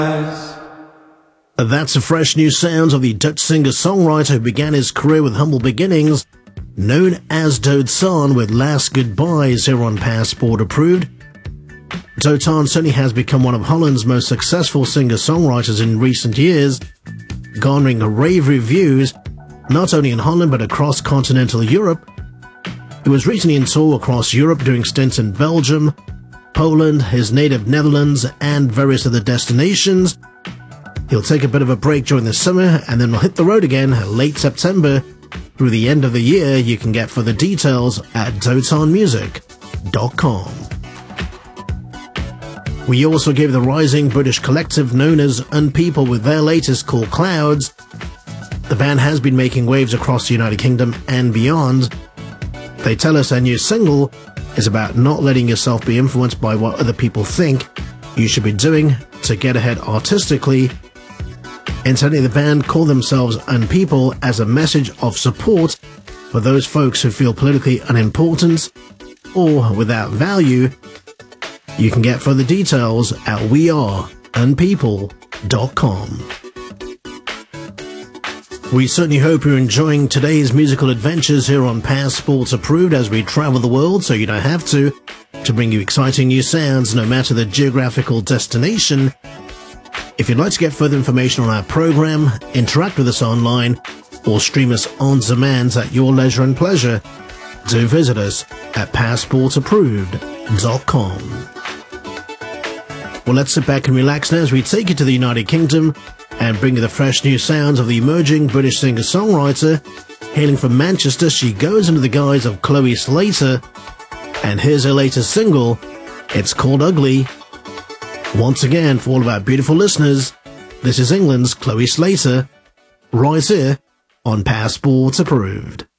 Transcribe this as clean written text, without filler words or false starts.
That's the fresh new sounds of the Dutch singer-songwriter who began his career with humble beginnings, known as Dotan, with Last Goodbyes here on Passport Approved. Dotan certainly has become one of Holland's most successful singer-songwriters in recent years, garnering rave reviews not only in Holland but across continental Europe. He was recently in tour across Europe, doing stints in Belgium, Poland, his native Netherlands, and various other destinations. He'll take a bit of a break during the summer and then will hit the road again late September through the end of the year. You can get further details at dotanmusic.com. We also gave the rising British collective known as Unpeople with their latest called Clouds. The band has been making waves across the United Kingdom and beyond. They tell us their new single is about not letting yourself be influenced by what other people think you should be doing to get ahead artistically. Incidentally, the band call themselves Unpeople as a message of support for those folks who feel politically unimportant or without value. You can get further details at weareunpeople.com. We certainly hope you're enjoying today's musical adventures here on Passport Approved as we travel the world so you don't have to bring you exciting new sounds no matter the geographical destination. If you'd like to get further information on our program, interact with us online, or stream us on demand at your leisure and pleasure, do visit us at passportapproved.com. Well, let's sit back and relax now as we take you to the United Kingdom and bring you the fresh new sounds of the emerging British singer-songwriter. Hailing from Manchester, she goes under the guise of Chloe Slater, and here's her latest single. It's called Ugly. Once again, for all of our beautiful listeners, this is England's Chloe Slater, right here on Passport Approved.